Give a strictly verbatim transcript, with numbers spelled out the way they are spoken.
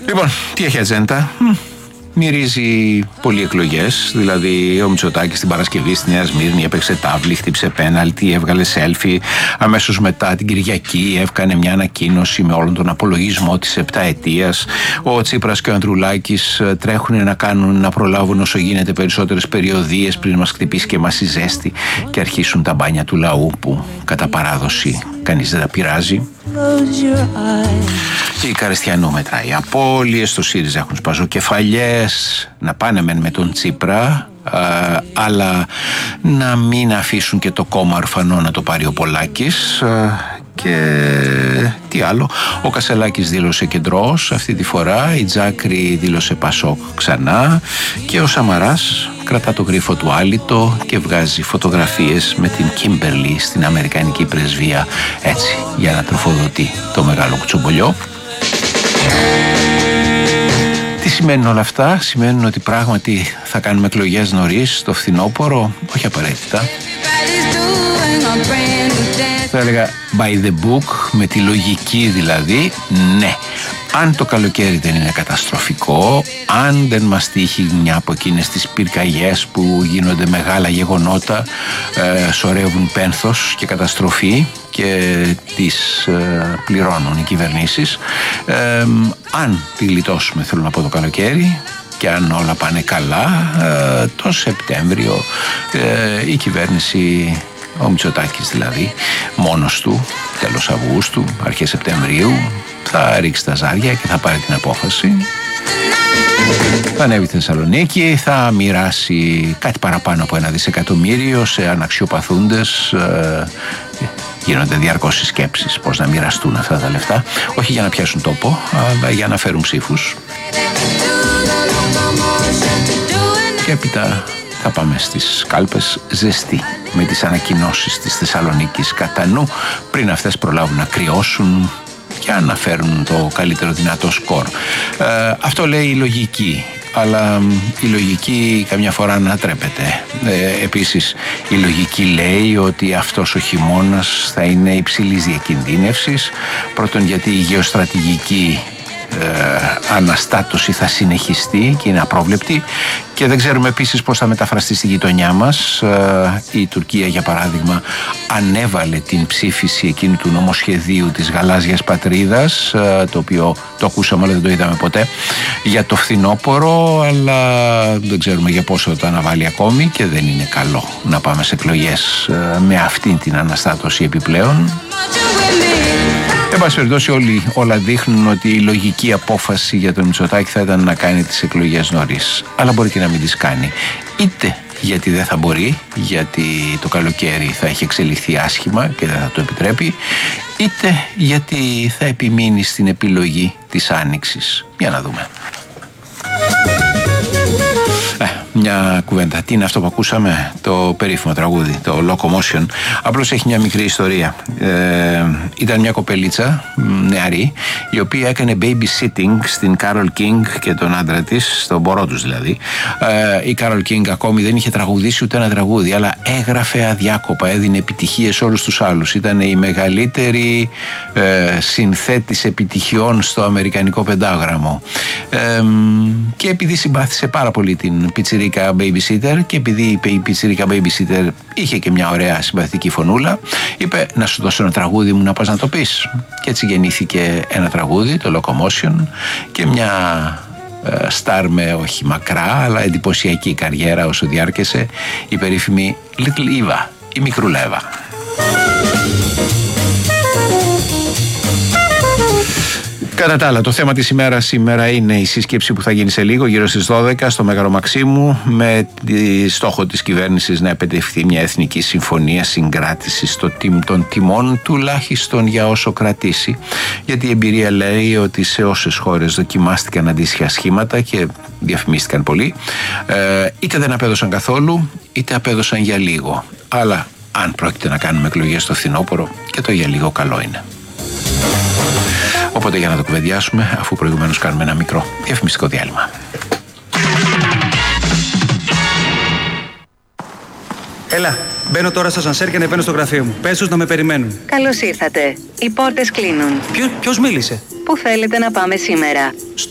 Λοιπόν, τι έχει ατζέντα? Μυρίζει πολλοί εκλογές. Δηλαδή, ο Μητσοτάκης την Παρασκευή στη Νέα Σμύρνη έπαιξε τάβλη, χτύψε πέναλτι, έβγαλε σέλφι. Αμέσως μετά την Κυριακή έκανε μια ανακοίνωση με όλον τον απολογισμό της επταετίας. Ο Τσίπρας και ο Ανδρουλάκης τρέχουν να κάνουν, να προλάβουν όσο γίνεται περισσότερες περιοδίες πριν μας χτυπήσει και μας η ζέστη και αρχίσουν τα μπάνια του λαού που κατά παράδοση κανείς δεν τα πειράζει. Και η Καριστιανού μετράει. Οι απώλειες στο ΣΥΡΙΖΑ έχουν σπαζοκεφαλιές. Να πάνε μεν με τον Τσίπρα, α, αλλά να μην αφήσουν και το κόμμα ορφανό να το πάρει ο Πολάκης. Α, και τι άλλο, ο Κασελάκης δήλωσε κεντρός αυτή τη φορά, η Τζάκρη δήλωσε Πασόκ ξανά και ο Σαμαράς κρατά το γρίφο του άλυτο και βγάζει φωτογραφίες με την Κίμπερλι στην Αμερικανική πρεσβεία, έτσι για να τροφοδοτεί το μεγάλο κουτσομπολιό. Τι σημαίνουν όλα αυτά? Σημαίνουν ότι πράγματι θα κάνουμε εκλογές νωρίς το φθινόπωρο? Όχι απαραίτητα. Θα έλεγα by the book, με τη λογική δηλαδή, ναι. Αν το καλοκαίρι δεν είναι καταστροφικό, αν δεν μας τύχει μια από εκείνες τις πυρκαγιές που γίνονται μεγάλα γεγονότα, ε, σωρεύουν πένθος και καταστροφή και τις ε, πληρώνουν οι κυβερνήσεις, ε, αν τη γλιτώσουμε, θέλω να πω, το καλοκαίρι, και αν όλα πάνε καλά, ε, το Σεπτέμβριο ε, η κυβέρνηση, ο Μητσοτάκης δηλαδή, μόνος του, τέλος Αυγούστου, αρχές Σεπτεμβρίου, θα ρίξει τα ζάρια και θα πάρει την απόφαση. Θα ανέβει στη Θεσσαλονίκη, θα μοιράσει κάτι παραπάνω από ένα δισεκατομμύριο σε αναξιοπαθούντες. Ε, γίνονται διαρκώς οι σκέψεις πώς να μοιραστούν αυτά τα λεφτά, όχι για να πιάσουν τόπο, αλλά για να φέρουν ψήφους. Και έπειτα θα πάμε στις κάλπες ζεστή, με τις ανακοινώσεις της Θεσσαλονίκης κατά νου, πριν αυτές προλάβουν να κρυώσουν και να φέρουν το καλύτερο δυνατό σκορ. Ε, αυτό λέει η λογική, αλλά η λογική καμιά φορά ανατρέπεται. Ε, επίσης η λογική λέει ότι αυτός ο χειμώνας θα είναι υψηλής διακινδύνευσης, πρώτον γιατί η γεωστρατηγική Ε, αναστάτωση θα συνεχιστεί και είναι απρόβλεπτη, και δεν ξέρουμε επίσης πώς θα μεταφραστεί στη γειτονιά μας. Ε, η Τουρκία, για παράδειγμα, ανέβαλε την ψήφιση εκείνου του νομοσχεδίου της γαλάζιας πατρίδας, ε, το οποίο το ακούσαμε αλλά δεν το είδαμε ποτέ, για το φθινόπωρο, αλλά δεν ξέρουμε για πόσο το αναβάλει ακόμη, και δεν είναι καλό να πάμε σε εκλογές ε, με αυτήν την αναστάτωση επιπλέον. Εν πάση περιπτώσει, όλοι, όλα δείχνουν ότι η λογική απόφαση για τον Μητσοτάκη θα ήταν να κάνει τις εκλογές νωρίς. Αλλά μπορεί και να μην τις κάνει. Είτε γιατί δεν θα μπορεί, γιατί το καλοκαίρι θα έχει εξελιχθεί άσχημα και δεν θα το επιτρέπει, είτε γιατί θα επιμείνει στην επιλογή της άνοιξης. Για να δούμε. Ε, μια κουβέντα. Τι είναι αυτό που ακούσαμε? Το περίφημο τραγούδι, το Locomotion. Απλώς έχει μια μικρή ιστορία. Ε, ήταν μια κοπελίτσα νεαρή, η οποία έκανε babysitting στην Carole King και τον άντρα της, στον μπορό τους δηλαδή. Ε, η Carole King ακόμη δεν είχε τραγουδήσει ούτε ένα τραγούδι, αλλά έγραφε αδιάκοπα, έδινε επιτυχίες σε όλους τους άλλους. Ήταν η μεγαλύτερη ε, συνθέτης επιτυχιών στο αμερικανικό πεντάγραμμο. Ε, και επειδή συμπάθησε πάρα πολύ την πιτσιρίκα babysitter, και επειδή η πιτσιρίκα babysitter είχε και μια ωραία συμπαθητική φωνούλα, είπε να σου δώσω ένα τραγούδι μου να πας να το πεις. Και έτσι γεννήθηκε ένα τραγούδι, το Locomotion, και μια ε, στάρ με όχι μακρά αλλά εντυπωσιακή καριέρα όσο διάρκεσε, η περίφημη Little Eva, η μικρούλα Εύα. Κατά τα άλλα, το θέμα της ημέρας σήμερα είναι η σύσκεψη που θα γίνει σε λίγο, γύρω στις δώδεκα, στο Μέγαρο Μαξίμου, με τη στόχο της κυβέρνησης να επιτευχθεί μια εθνική συμφωνία συγκράτησης των τιμών, τουλάχιστον για όσο κρατήσει. Γιατί η εμπειρία λέει ότι σε όσες χώρες δοκιμάστηκαν αντίστοιχα σχήματα και διαφημίστηκαν πολύ, είτε δεν απέδωσαν καθόλου, είτε απέδωσαν για λίγο. Αλλά αν πρόκειται να κάνουμε εκλογές στο φθινόπωρο, και το για λίγο καλό είναι. Οπότε για να το κουβεντιάσουμε, αφού προηγουμένως κάνουμε ένα μικρό διαφημιστικό διάλειμμα. Έλα, μπαίνω τώρα στο ασανσέρ και ανεβαίνω στο γραφείο μου. Πες τους να με περιμένουν. Καλώς ήρθατε. Οι πόρτες κλείνουν. Ποιο, ποιος μίλησε? Πού θέλετε να πάμε σήμερα?